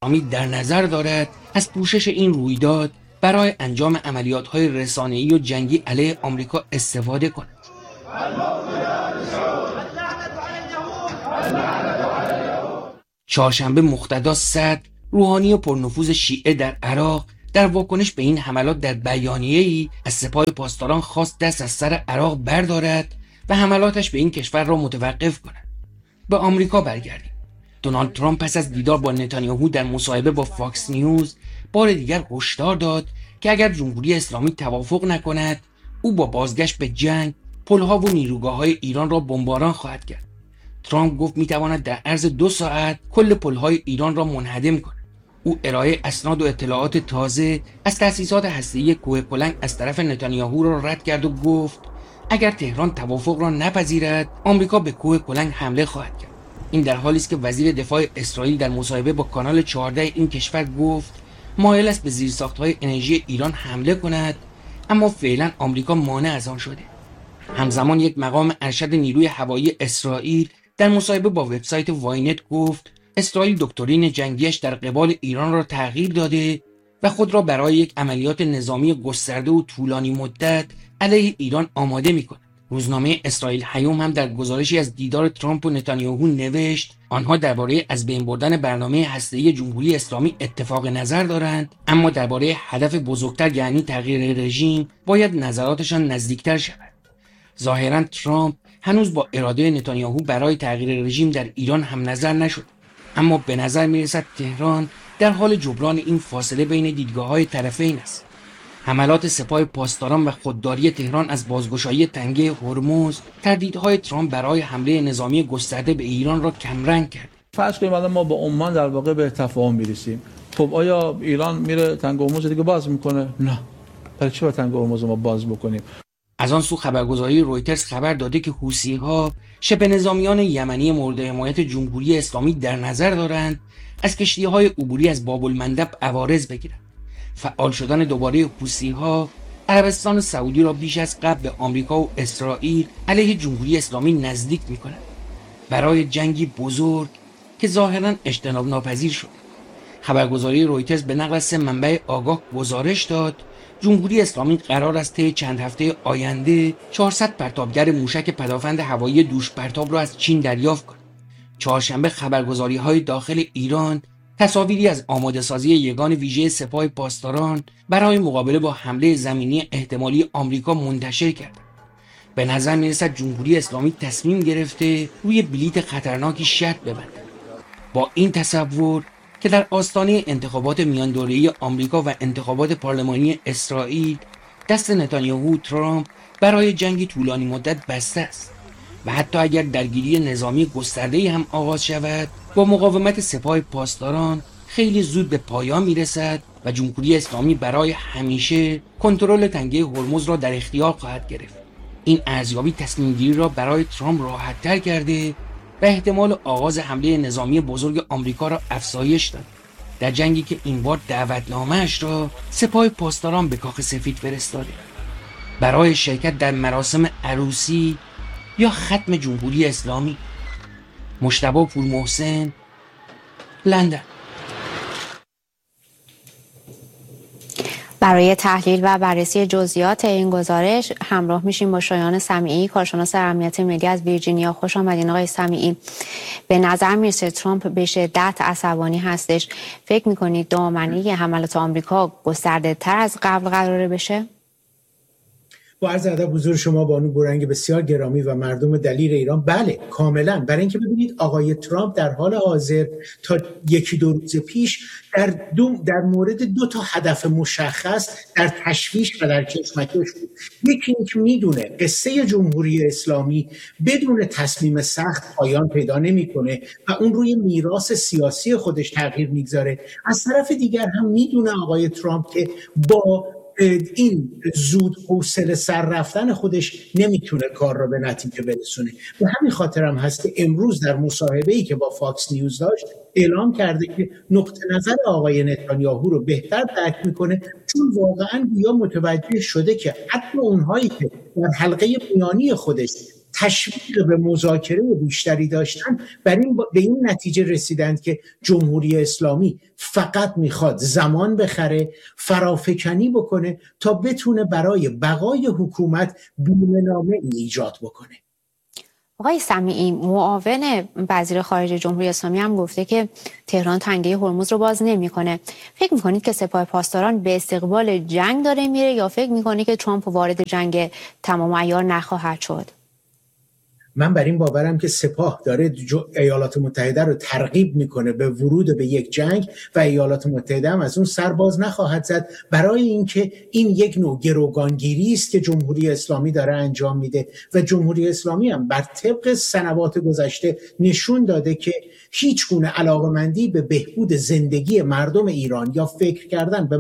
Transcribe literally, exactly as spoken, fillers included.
اسلامی در نظر دارد از پوشش این رویداد برای انجام عملیات‌های رسانه‌ای و جنگی علیه آمریکا استفاده کند. چهارشنبه مقتدا صدر، روحانی پرنفوذ شیعه در عراق، در واکنش به این حملات در بیانیه‌ای از سپاه پاسداران خواست دست از سر عراق بردارد و حملاتش به این کشور را متوقف کند. به آمریکا برگردیم. دونالد ترامپ پس از دیدار با نتانیاهو در مصاحبه با فاکس نیوز بار دیگر هشدار داد که اگر جمهوری اسلامی توافق نکند، او با بازگشت به جنگ پلها و نیروگاه‌های ایران را بمباران خواهد کرد. ترامپ گفت می‌تواند در عرض دو ساعت کل پلهای ایران را منهدم کند. او ارائه اسناد و اطلاعات تازه از تأسیسات هسته‌ای کوه کلنگ از طرف نتانیاهو را رد کرد و گفت اگر تهران توافق را نپذیرد، آمریکا به کوه کلنگ حمله خواهد کرد. این در حالی است که وزیر دفاع اسرائیل در مصاحبه با کانال چهارده این کشور گفت مایل است به زیرساخت‌های انرژی ایران حمله کند، اما فعلا آمریکا مانع از آن شده. همزمان یک مقام ارشد نیروی هوایی اسرائیل در مصاحبه با وبسایت واینت گفت اسرائیل دکترین جنگیش در قبال ایران را تغییر داده و خود را برای یک عملیات نظامی گسترده و طولانی مدت علیه ایران آماده می‌کند. روزنامه اسرائیل هیوم هم در گزارشی از دیدار ترامپ و نتانیاهو نوشت آنها درباره از بین بردن برنامه هسته‌ای جمهوری اسلامی اتفاق نظر دارند، اما درباره هدف بزرگتر یعنی تغییر رژیم باید نظراتشان نزدیکتر شود. ظاهراً ترامپ هنوز با اراده نتانیاهو برای تغییر رژیم در ایران هم نظر نشد، اما به نظر میرسد تهران در حال جبران این فاصله بین دیدگاه‌های طرفین است. حملات سپاه پاسداران و خودداری تهران از بازگشایی تنگه هرمز تردیدهای ترامپ برای حمله نظامی گسترده به ایران را کمرنگ کرد. فرض کنیم الان ما با عمان در واقع به تفاهم میرسیم. خب آیا ایران میره تنگه هرمز دیگه باز میکنه؟ نه. برای چی باید تنگه هرمز ما باز بکنیم؟ از آن سو خبرگزاری رویترز خبر داده که حوثی‌ها شبه نظامیان یمنی مورد حمایت جمهوری اسلامی در نظر دارند از کشتی‌های عبوری از باب‌المندب عوارض بگیرند. فعال شدن دوباره حوثی‌ها عربستان سعودی را بیش از قبل به آمریکا و اسرائیل علیه جمهوری اسلامی نزدیک می‌کند برای جنگی بزرگ که ظاهراً اجتناب ناپذیر شد. خبرگزاری رویترز به نقل از سه منبع آگاه گزارش داد جمهوری اسلامی قرار است طی چند هفته آینده چهارصد پرتابگر موشک پدافند هوایی دوش پرتاب را از چین دریافت کند. چهارشنبه خبرگزاری‌های داخل ایران تصاویری از آماده سازی یگان ویژه سپاه پاسداران برای مقابله با حمله زمینی احتمالی آمریکا منتشر کرد. به نظر می‌رسد جمهوری اسلامی تصمیم گرفته روی بلیت خطرناکی شرط ببندد. با این تصور که در آستانه انتخابات میان دوره‌ای آمریکا و انتخابات پارلمانی اسرائیل دست نتانیاهو و ترامپ برای جنگی طولانی مدت بسته است و حتی اگر درگیری نظامی گسترده‌ای هم آغاز شود با مقاومت سپاه پاسداران خیلی زود به پایان میرسد و جمهوری اسلامی برای همیشه کنترل تنگه هرمز را در اختیار خواهد گرفت. این ارزیابی تصمیم گیری را برای ترامپ راحت‌تر کرده و احتمال آغاز حمله نظامی بزرگ آمریکا را افزایش داد در جنگی که این بار دعوتنامه‌اش را سپاه پاسداران به کاخ سفید فرستاده برای شرکت در مراسم عروسی یا ختم جمهوری اسلامی. مجتبی پورمحسن، لندن. برای تحلیل و بررسی جزئیات این گزارش همراه میشیم با شایان سمیعی، کارشناس امنیت ملی از ویرجینیا. خوش آمدین آقای سمیعی. به نظر میرسه ترامپ به شدت عصبانی هستش. فکر میکنید دامنه حملات آمریکا گسترده تر از قبل قراره بشه؟ با عرض ادب حضور شما بانو بورنگ بسیار گرامی و مردم دلیر ایران، بله کاملا. برای اینکه ببینید آقای ترامپ در حال حاضر تا یکی دو روز پیش در دو در مورد دو تا هدف مشخص در تشویش و در کشمکش بود. یکی اینکه میدونه قصه جمهوری اسلامی بدون تصمیم سخت پایان پیدا نمیکنه و اون روی میراث سیاسی خودش تغییر میگذاره. از طرف دیگر هم میدونه آقای ترامپ که با این زود حوصله سر رفتن خودش نمیتونه کار را به نتیجه برسونه. و همین خاطر هم هست که امروز در مصاحبه‌ای که با فاکس نیوز داشت اعلام کرده که نقطه نظر آقای نتانیاهو رو بهتر درک میکنه، چون واقعا گویا متوجه شده که حتی اونهایی که در حلقه میانی خودش تشویق به مذاکره بیشتری داشتن، بر این به این نتیجه رسیدند که جمهوری اسلامی فقط میخواد زمان بخره، فرافکنی بکنه تا بتونه برای بقای حکومت بیمه‌نامه ایجاد بکنه. آقای سمیعی، معاون وزیر خارجه جمهوری اسلامی هم گفته که تهران تنگه هرمز رو باز نمی‌کنه. فکر می‌کنید که سپاه پاسداران به استقبال جنگ داره میره یا فکر می‌کنید که ترامپ وارد جنگ تمام عیار نخواهد شد؟ من بر این باورم که سپاه داره ایالات متحده رو ترغیب میکنه به ورود به یک جنگ و ایالات متحده هم از اون سر باز نخواهد زد، برای اینکه این یک نوع گروگانگیری است که جمهوری اسلامی داره انجام میده و جمهوری اسلامی هم بر طبق سنوات گذشته نشون داده که هیچ گونه علاقه‌مندی به بهبود زندگی مردم ایران یا فکر کردن به